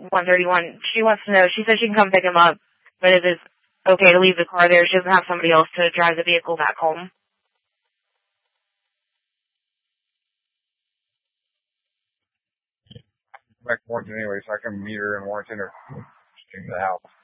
131. She wants to know, she said she can come pick him up, but it is okay to leave the car there. She doesn't have somebody else to drive the vehicle back home. Back to Warrenton anyway, so I can meet her in Warrenton or came to the house.